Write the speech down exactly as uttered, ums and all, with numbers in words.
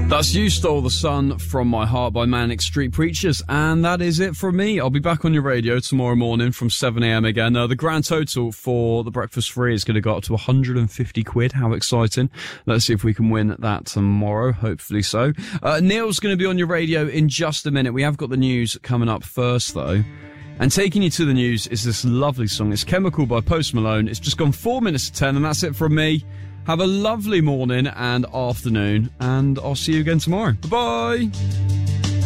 That's You Stole the Sun from My Heart by Manic Street Preachers, and that is it from me. I'll be back on your radio tomorrow morning from seven a.m. again. Uh, the grand total for the breakfast free is going to go up to one hundred fifty quid. How exciting. Let's see if we can win that tomorrow. Hopefully so. Uh, Neil's going to be on your radio in just a minute. We have got the news coming up first, though. And taking you to the news is this lovely song. It's Chemical by Post Malone. It's just gone four minutes to ten, and that's it from me. Have a lovely morning and afternoon, and I'll see you again tomorrow. Bye-bye.